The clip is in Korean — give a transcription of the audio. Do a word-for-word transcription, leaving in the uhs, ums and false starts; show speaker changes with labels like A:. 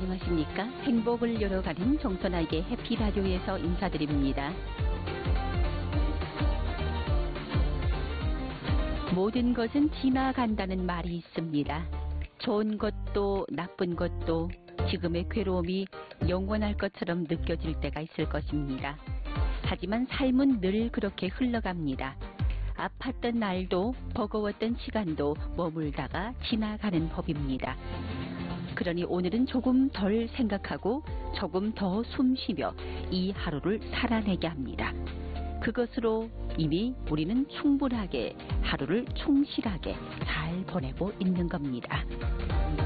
A: 안녕하십니까. 행복을 열어가는 정선아에게 해피라디오에서 인사드립니다. 모든 것은 지나간다는 말이 있습니다. 좋은 것도 나쁜 것도 지금의 괴로움이 영원할 것처럼 느껴질 때가 있을 것입니다. 하지만 삶은 늘 그렇게 흘러갑니다. 아팠던 날도 버거웠던 시간도 머물다가 지나가는 법입니다. 그러니 오늘은 조금 덜 생각하고 조금 더 숨쉬며 이 하루를 살아내게 합니다. 그것으로 이미 우리는 충분하게 하루를 충실하게 잘 보내고 있는 겁니다.